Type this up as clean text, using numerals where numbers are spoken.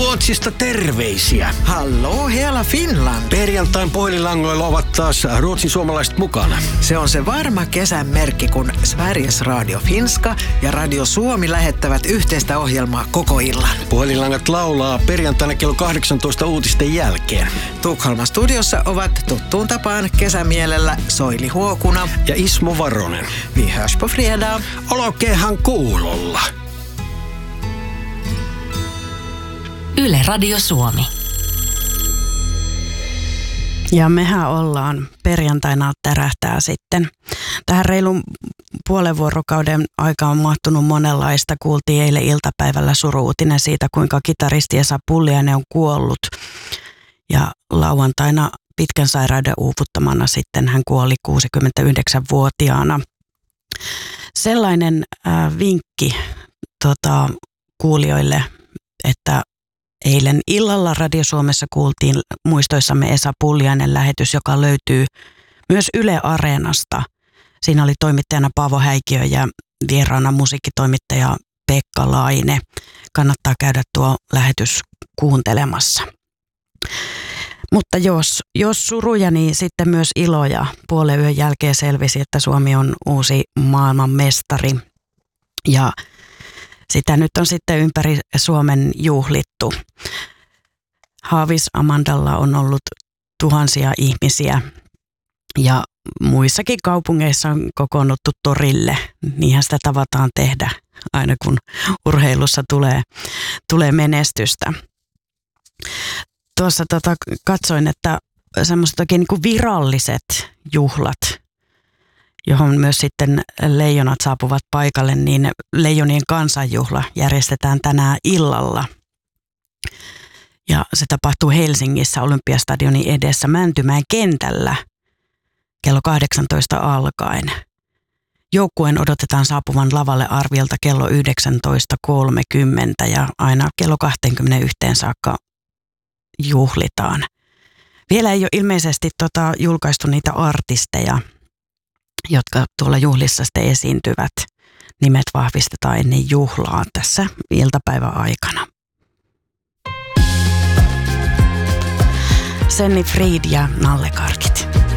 Ruotsista terveisiä. Hallå hela Finland. Perjantain puhelinlangoilla ovat taas ruotsin suomalaiset mukana. Se on se varma kesän merkki, kun Sveriges Radio Finska ja Radio Suomi lähettävät yhteistä ohjelmaa koko illan. Puhelinlangat laulaa perjantaina kello 18 uutisten jälkeen. Tukholman studiossa ovat tuttuun tapaan kesämielellä Soili Huokuna ja Ismo Varonen. Vi hörs på fredag. Olkeehan kuulolla. Yle Radio Suomi. Ja mehän ollaan perjantaina tärähtää sitten. Tähän reilun puolen vuorokauden aikaan on mahtunut monenlaista. Kuultiin eilen iltapäivällä suru-uutinen siitä, kuinka kitaristi Esa Pulliainen on kuollut. Ja lauantaina pitkän sairauden uuvuttamana sitten hän kuoli 69-vuotiaana. Sellainen vinkki kuulijoille, että eilen illalla Radio Suomessa kuultiin muistoissamme Esa Pulliainen lähetys, joka löytyy myös Yle Areenasta. Siinä oli toimittajana Paavo Häikiö ja vieraana musiikkitoimittaja Pekka Laine. Kannattaa käydä tuo lähetys kuuntelemassa. Mutta jos suruja, niin sitten myös iloja. Puolen yön jälkeen selvisi, että Suomi on uusi maailmanmestari. Ja sitä nyt on sitten ympäri Suomen juhlittu. Haavis Amandalla on ollut tuhansia ihmisiä ja muissakin kaupungeissa on kokoonnuttu torille. Niinhän sitä tavataan tehdä aina kun urheilussa tulee menestystä. Tuossa katsoin, että semmoiset oikein niin kuin viralliset juhlat, johon myös sitten leijonat saapuvat paikalle, niin Leijonien kansanjuhla järjestetään tänään illalla. Ja se tapahtuu Helsingissä Olympiastadionin edessä Mäntymäen kentällä kello 18 alkaen. Joukkueen odotetaan saapuvan lavalle arviolta kello 19.30 ja aina kello 21 saakka juhlitaan. Vielä ei ole ilmeisesti julkaistu niitä artisteja, jotka tuolla juhlissa sitten esiintyvät. Nimet vahvistetaan ennen juhlaa tässä iltapäivän aikana. Senni Fried ja Nalle Karkit.